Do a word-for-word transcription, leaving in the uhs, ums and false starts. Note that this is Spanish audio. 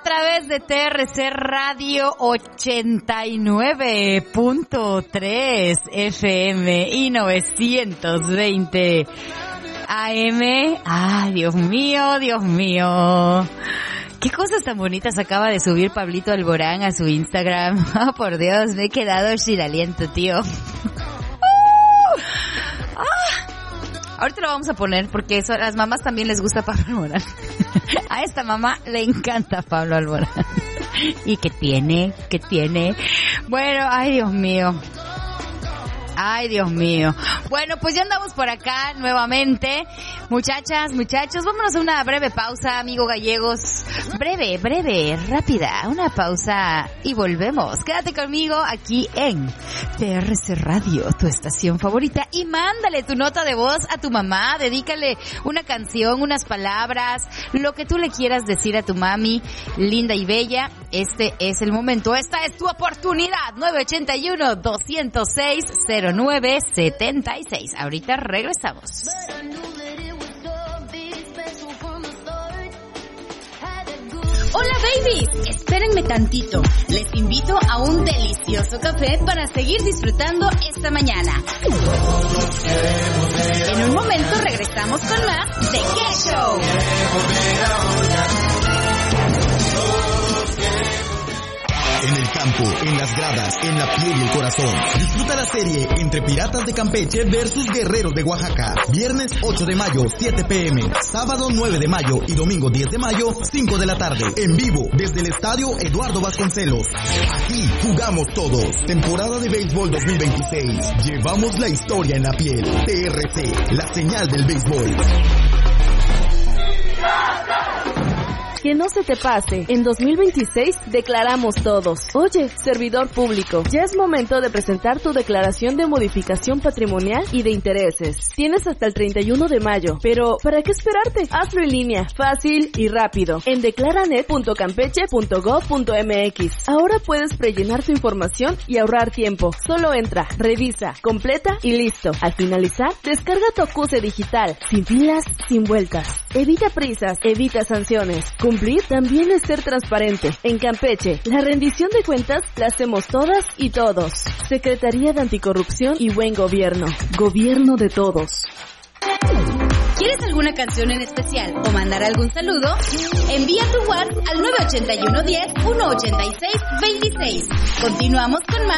través de T R C Radio ochenta y nueve punto tres F M y novecientos veinte A M. Ay, Dios mío, Dios mío. Qué cosas tan bonitas acaba de subir Pablito Alborán a su Instagram. Oh, por Dios, me he quedado sin aliento, tío. Ahorita lo vamos a poner porque eso, a las mamás también les gusta Pablo Alborán. A esta mamá le encanta Pablo Alborán. ¿Y qué tiene? ¿Qué tiene? Bueno, ay, Dios mío. Ay, Dios mío. Bueno, pues ya andamos por acá nuevamente. Muchachas, muchachos, vámonos a una breve pausa, amigo gallegos. Breve, breve, rápida. Una pausa y volvemos. Quédate conmigo aquí en T R C Radio, tu estación favorita. Y mándale tu nota de voz a tu mamá. Dedícale una canción, unas palabras, lo que tú le quieras decir a tu mami, linda y bella. Este es el momento. Esta es tu oportunidad. nueve ochenta y uno, doscientos seis, cero nueve setenta y seis. Ahorita regresamos. Hola babies, espérenme tantito. Les invito a un delicioso café para seguir disfrutando esta mañana. En un momento regresamos con más de Qué Show. En el campo, en las gradas, en la piel y el corazón. Disfruta la serie entre Piratas de Campeche versus Guerreros de Oaxaca. Viernes ocho de mayo, siete pe eme. Sábado nueve de mayo y domingo diez de mayo, cinco de la tarde. En vivo, desde el Estadio Eduardo Vasconcelos. Aquí jugamos todos. Temporada de Béisbol dos mil veintiséis. Llevamos la historia en la piel. T R C, la señal del béisbol. Que no se te pase, en dos mil veintiséis declaramos todos. Oye, servidor público, ya es momento de presentar tu declaración de modificación patrimonial y de intereses. Tienes hasta el treinta y uno de mayo, pero ¿para qué esperarte? Hazlo en línea, fácil y rápido, en declaranet punto campeche punto gob punto eme equis. Ahora puedes prellenar tu información y ahorrar tiempo. Solo entra, revisa, completa y listo. Al finalizar, descarga tu acuse digital, sin filas, sin vueltas. Evita prisas, evita sanciones. Cumplir también es ser transparente. En Campeche, la rendición de cuentas la hacemos todas y todos. Secretaría de Anticorrupción y Buen Gobierno. Gobierno de todos. ¿Quieres alguna canción en especial o mandar algún saludo? Envía tu WhatsApp al nueve ochenta y uno, diez, uno ochenta y seis, veintiséis. Continuamos con más.